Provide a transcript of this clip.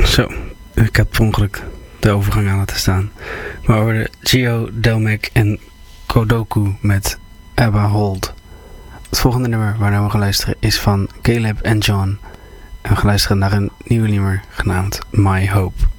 Zo, ik heb per ongeluk de overgang aan laten staan. We hoorden Gio, Delmec en Kodoku met Abba Hold. Het volgende nummer waar we gaan luisteren is van Caleb en John. En we gaan luisteren naar een nieuwe nummer genaamd My Hope.